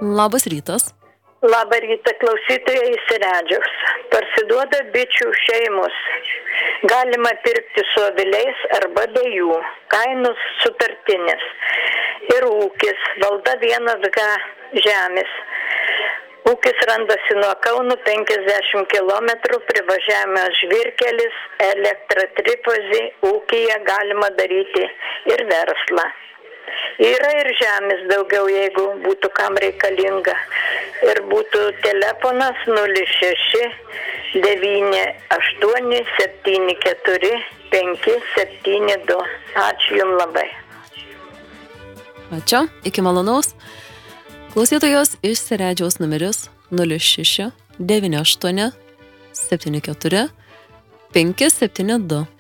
Labas rytas. Labą rytą, klausytojai iš Seredžiaus. Parsiduoda bičių šeimos. Galima pirkti su aviliais arba be jų. Kainos sutartinės. Ir ūkis, valda 1G žemės. Ūkis randasi nuo Kauno 50 km, privažiavimas Žvyrkelis, elektra trifazį, ūkyje galima daryti ir verslą. Yra ir žemės daugiau, jeigu būtų kam reikalinga. Ir būtų telefonas 06 98 74 572. Ačiū Jums labai. Ačiū, iki malonaus. Klausytojos iš Seredžiaus numeris 06 98 74 572.